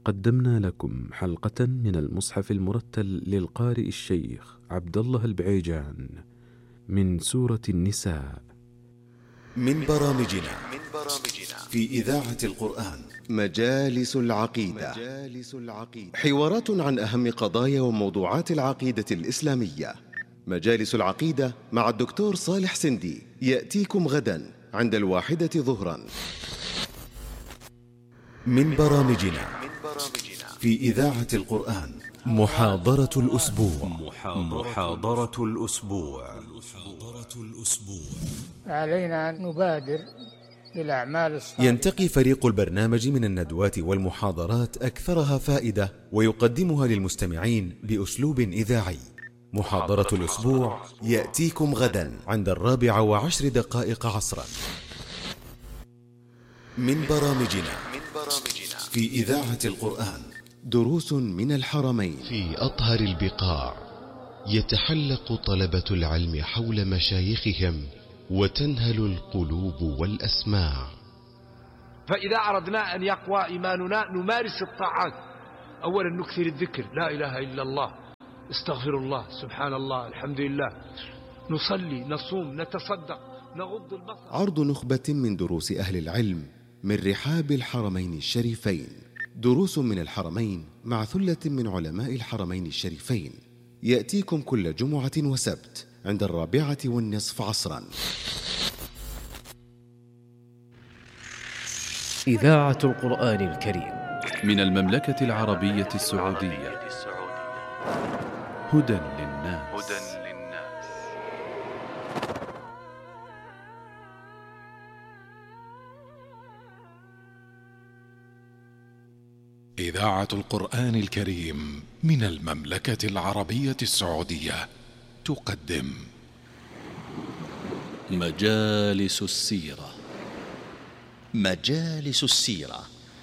قدمنا لكم حلقة من المصحف المرتل للقارئ الشيخ عبد الله البعيجان من سورة النساء. من برامجنا في إذاعة القرآن مجالس العقيدة، حوارات عن أهم قضايا وموضوعات العقيدة الإسلامية. مجالس العقيدة مع الدكتور صالح سندي يأتيكم غدا عند 1:00 ظهرا. من برامجنا في إذاعة القرآن محاضرة الأسبوع. علينا أن نبادر بالأعمال الصالحة. ينتقي فريق البرنامج من الندوات والمحاضرات أكثرها فائدة ويقدمها للمستمعين بأسلوب إذاعي. محاضرة الأسبوع يأتيكم غدا عند 4:10 عصرا. من برامجنا في إذاعة القرآن دروس من الحرمين. في أطهر البقاع يتحلق طلبة العلم حول مشايخهم وتنهل القلوب والأسماع. فإذا أردنا أن يقوى إيماننا نمارس الطاعات. أولا نكثر الذكر، لا إله إلا الله، استغفر الله، سبحان الله، الحمد لله، نصلي، نصوم، نتصدق، نغض البصر. عرض نخبة من دروس أهل العلم من رحاب الحرمين الشريفين. دروس من الحرمين مع ثلة من علماء الحرمين الشريفين يأتيكم كل جمعة وسبت عند 4:15 عصرا. إذاعة القرآن الكريم من المملكة العربية السعودية. هدى للناس. إذاعة القرآن الكريم من المملكة العربية السعودية تقدم مجالس السيرة. مجالس السيرة،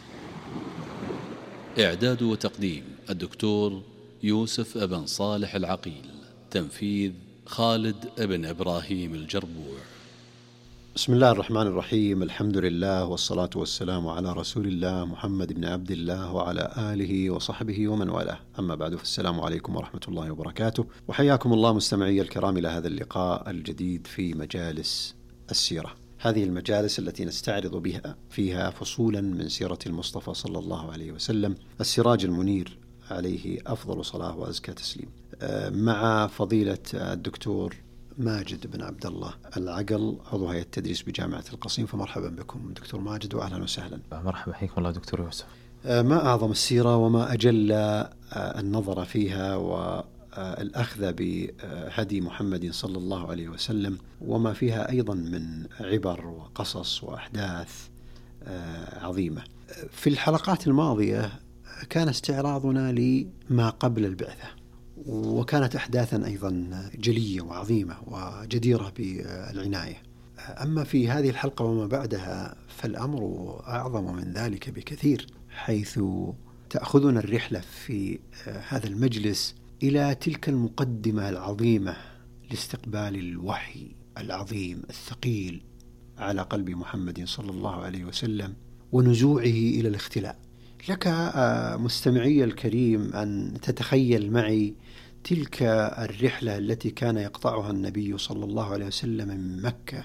إعداد وتقديم الدكتور يوسف ابن صالح العقيل، تنفيذ خالد ابن إبراهيم الجربوع. بسم الله الرحمن الرحيم. الحمد لله والصلاة والسلام على رسول الله محمد بن عبد الله وعلى آله وصحبه ومن والاه. أما بعد، فالسلام عليكم ورحمة الله وبركاته، وحياكم الله مستمعي الكرام إلى هذا اللقاء الجديد في مجالس السيرة. هذه المجالس التي نستعرض بها فيها فصولا من سيرة المصطفى صلى الله عليه وسلم السراج المنير عليه أفضل صلاة وأزكى تسليم، مع فضيلة الدكتور ماجد بن عبد الله العقل، عضو هيئة التدريس بجامعة القصيم. فمرحبا بكم دكتور ماجد وأهلا وسهلا. مرحبا، حياكم الله دكتور يوسف. ما أعظم السيرة وما أجل النظر فيها والأخذ بهدي محمد صلى الله عليه وسلم، وما فيها أيضا من عبر وقصص وأحداث عظيمة. في الحلقات الماضية كان استعراضنا لما قبل البعثة، وكانت أحداثا أيضا جلية وعظيمة وجديرة بالعناية. أما في هذه الحلقة وما بعدها فالأمر أعظم من ذلك بكثير، حيث تأخذنا الرحلة في هذا المجلس إلى تلك المقدمة العظيمة لاستقبال الوحي العظيم الثقيل على قلب محمد صلى الله عليه وسلم ونزوعه إلى الاختلاء. لك مستمعي الكريم أن تتخيل معي تلك الرحلة التي كان يقطعها النبي صلى الله عليه وسلم من مكة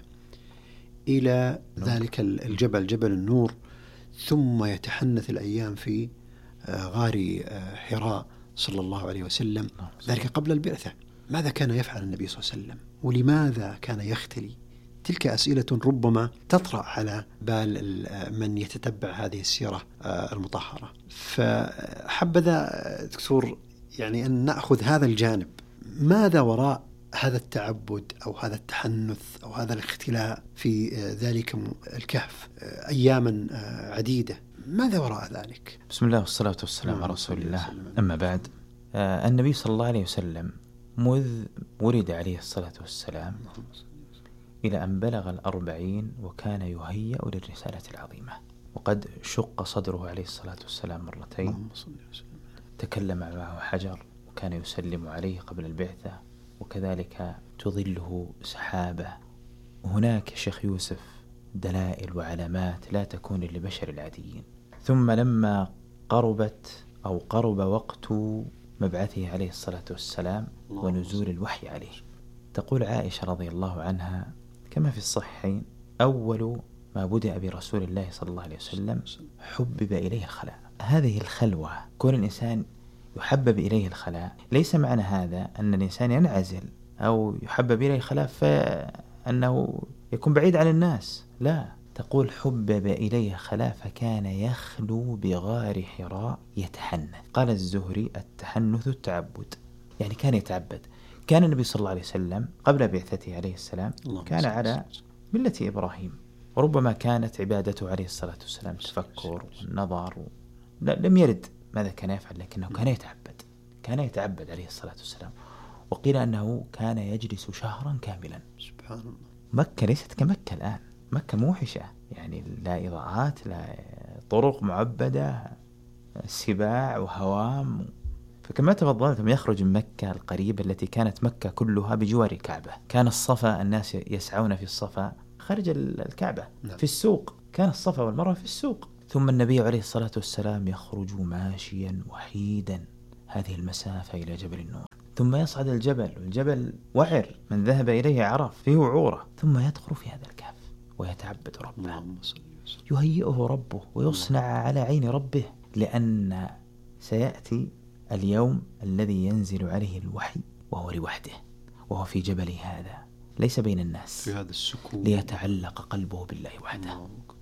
إلى ذلك الجبل، جبل النور، ثم يتحنث الأيام في غار حراء صلى الله عليه وسلم، ذلك قبل البعثة. ماذا كان يفعل النبي صلى الله عليه وسلم؟ ولماذا كان يختلي؟ تلك أسئلة ربما تطرأ على بال من يتتبع هذه السيرة المطهرة. فحبذا دكتور يعني أن نأخذ هذا الجانب، ماذا وراء هذا التعبد أو هذا التحنث أو هذا الاختلاء في ذلك الكهف أياما عديدة؟ ماذا وراء ذلك؟ بسم الله والصلاة والسلام على رسول الله. أما بعد، النبي صلى الله عليه وسلم مذ ولد عليه الصلاة والسلام إلى أن بلغ 40 وكان يهيأ للرسالة العظيمة، وقد شق صدره عليه الصلاة والسلام مرتين، تكلم معه حجر وكان يسلم عليه قبل البعثة، وكذلك تظله سحابة. وهناك شيخ يوسف دلائل وعلامات لا تكون للبشر العاديين. ثم لما قرب وقت مبعثه عليه الصلاة والسلام ونزول الوحي عليه. تقول عائشة رضي الله عنها كما في الصحيحين: أول ما بدأ برسول الله صلى الله عليه وسلم حبب إليه الخلاء. هذه الخلوة، كون الإنسان يحبب إليه الخلاء، ليس معنى هذا أن الإنسان ينعزل أو يحبب إليه الخلاء فأنه يكون بعيد عن الناس، لا. تقول حبب إليه خلاء فكان يخلو بغار حراء يتحنث. قال الزهري: التحنث التعبد، يعني كان يتعبد. كان النبي صلى الله عليه وسلم قبل بعثته عليه السلام كان على ملة إبراهيم، وربما كانت عبادته عليه الصلاة والسلام تفكر والنظر لم يرد ماذا كان يفعل، لكنه كان يتعبد عليه الصلاة والسلام. وقيل أنه كان يجلس شهرا كاملا. سبحان الله. مكة ليست كمكة الآن، مكة موحشة، يعني لا إضاءات، لا طرق معبدة، سباع وهوام. فكما تفضلتم يخرج من مكة القريبة التي كانت مكة كلها بجوار الكعبة. كان الصفا الناس يسعون في الصفا خارج الكعبة. نعم. في السوق كان الصفا والمروة في السوق. ثم النبي عليه الصلاة والسلام يخرج ماشيا وحيدا هذه المسافة إلى جبل النور، ثم يصعد الجبل، والجبل وعر من ذهب إليه عرف فيه وعورة، ثم يدخل في هذا الكهف ويتعبد ربه، يهيئه ربه ويصنع على عين ربه، لأن سيأتي اليوم الذي ينزل عليه الوحي وهو لوحده، وهو في جبله هذا ليس بين الناس، في هذا السكون، ليتعلق قلبه بالله وحده.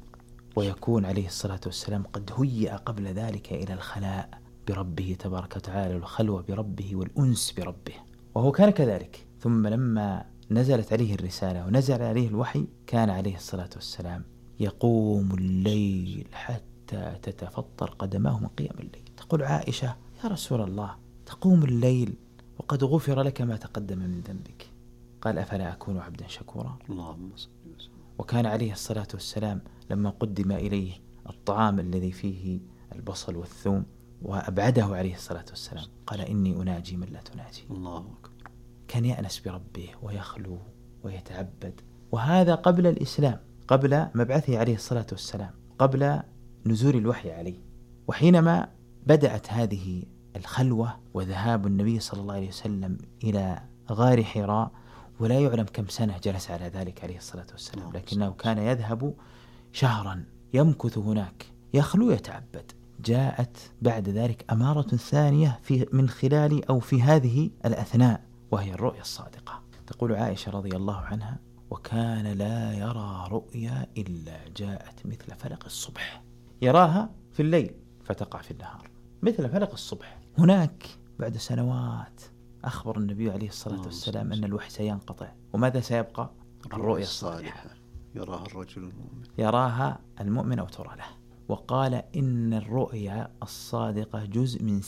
ويكون عليه الصلاة والسلام قد هيئ قبل ذلك إلى الخلاء بربه تبارك وتعالى، والخلوة بربه والأنس بربه، وهو كان كذلك. ثم لما نزلت عليه الرسالة ونزل عليه الوحي كان عليه الصلاة والسلام يقوم الليل حتى تتفطر قدماه من قيام الليل. تقول عائشة: يا رسول الله، تقوم الليل وقد غفر لك ما تقدم من ذنبك. قال: أفلا أكون عبدا شكورا؟ اللهم صل وسلم. وكان عليه الصلاة والسلام لما قدم إليه الطعام الذي فيه البصل والثوم وأبعده عليه الصلاة والسلام قال: إني أناجي من لا تناجي. الله أكبر. كان يأنس بربه ويخلو ويتعبد، وهذا قبل الإسلام، قبل مبعثه عليه الصلاة والسلام، قبل نزول الوحي عليه. وحينما بدأت هذه الخلوة وذهاب النبي صلى الله عليه وسلم إلى غار حراء، ولا يعلم كم سنة جلس على ذلك عليه الصلاة والسلام، لكنه كان يذهب شهرا يمكث هناك يخلو يتعبد. جاءت بعد ذلك أمارة ثانية من خلال أو في هذه الأثناء، وهي الرؤيا الصادقة. تقول عائشة رضي الله عنها: وكان لا يرى رؤيا إلا جاءت مثل فلق الصبح. يراها في الليل فتقع في النهار مثل فلق الصبح. هناك بعد سنوات أخبر النبي عليه الصلاة والسلام أن الوحي سينقطع، وماذا سيبقى؟ الرؤيا الصالحة يراها الرجل المؤمن، يراها المؤمن أو ترى له. وقال: إن الرؤيا الصادقة جزء من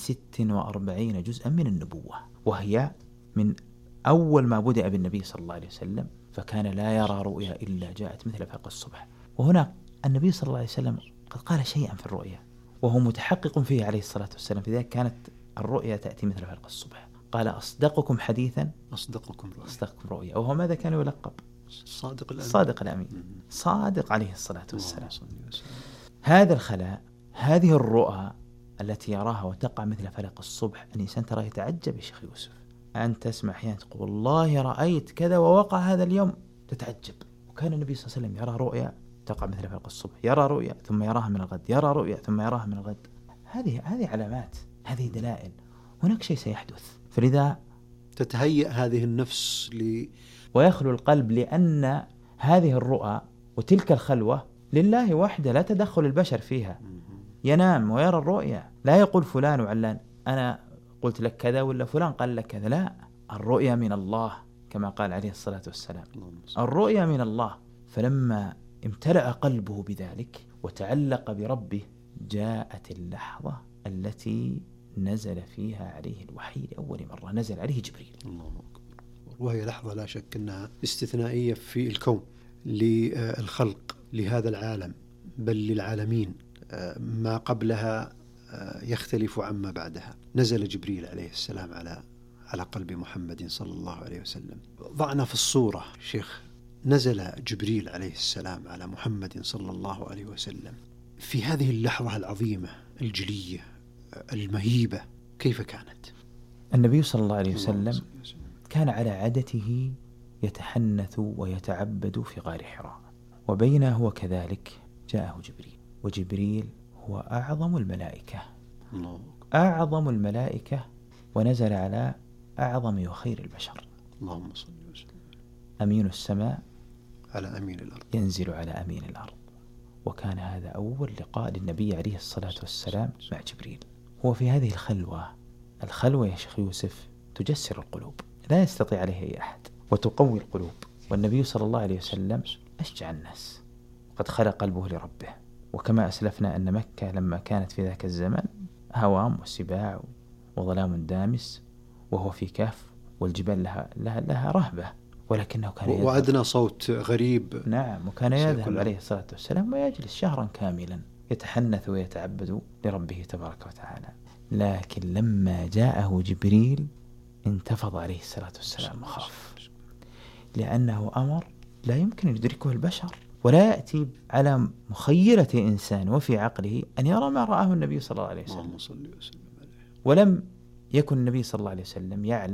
46 جزءا من النبوة، وهي من أول ما بدأ بالنبي صلى الله عليه وسلم، فكان لا يرى رؤيا إلا جاءت مثل فلق الصبح. وهنا النبي صلى الله عليه وسلم قد قال شيئا في الرؤيا وهو متحقق فيه عليه الصلاة والسلام، في ذلك كانت الرؤيا تأتي مثل فلق الصبح. قال: أصدقكم حديثا أصدقكم رؤيا. وهو ماذا كان يلقب؟ الصادق الأمين. صادق عليه الصلاة والسلام. هذا الخلاء، هذه الرؤى التي يراها وتقع مثل فلق الصبح، الإنسان ترى يتعجب. يا شيخ يوسف، أنت تسمع أحيانا تقول: والله رأيت كذا ووقع هذا اليوم، تتعجب. وكان النبي صلى الله عليه وسلم يرى رؤيا تقع مثل فلق الصبح، يرى رؤيا ثم يراها من الغد، يرى رؤيا ثم يراها من الغد. هذه علامات، هذه دلائل، هناك شيء سيحدث. فلذا تتهيأ هذه النفس ويخلو القلب، لأن هذه الرؤى وتلك الخلوة لله وحده، لا تدخل البشر فيها. ينام ويرى الرؤيا، لا يقول فلان وعلان أنا قلت لك كذا ولا فلان قال لك كذا، لا، الرؤيا من الله كما قال عليه الصلاة والسلام، الرؤيا من الله. فلما امتلأ قلبه بذلك وتعلق بربه، جاءت اللحظة التي نزل فيها عليه الوحي لأول مرة، نزل عليه جبريل. وهي لحظة لا شك أنها استثنائية في الكون، للخلق، لهذا العالم، بل للعالمين. ما قبلها يختلف عما بعدها. نزل جبريل عليه السلام على قلب محمد صلى الله عليه وسلم. ضعنا في الصورة شيخ، نزل جبريل عليه السلام على محمد صلى الله عليه وسلم في هذه اللحظة العظيمة الجلية المهيبة كيف كانت؟ النبي صلى الله عليه وسلم كان على عادته يتحنث ويتعبد في غار حراء، وبينه هو كذلك جاءه جبريل، وجبريل هو أعظم الملائكة، أعظم الملائكة، ونزل على أعظم وخير البشر. اللهم صل وسلم. أمين السماء على أمين الأرض ينزل على أمين الأرض. وكان هذا أول لقاء للنبي عليه الصلاة والسلام مع جبريل. هو في هذه الخلوة يا شيخ يوسف تجسر القلوب، لا يستطيع عليها أي أحد، وتقوي القلوب. والنبي صلى الله عليه وسلم أشجع الناس، قد خلق قلبه لربه. وكما أسلفنا أن مكة لما كانت في ذاك الزمن هوام وسباع وظلام دامس، وهو في كهف، والجبال لها رهبة، ولكنه كان وأدنى صوت غريب. نعم. وكان يذهب عليه الصلاة والسلام ويجلس شهرا كاملا يتحنث ويتعبد لربه تبارك وتعالى. لكن لما جاءه جبريل انتفض عليه الصلاة والسلام وخاف، لأنه أمر لا يمكن أن يدركه البشر، ولا يأتي على مخيلة إنسان وفي عقله أن يرى ما رآه النبي صلى الله عليه وسلم. ولم يكن النبي صلى الله عليه وسلم يعلم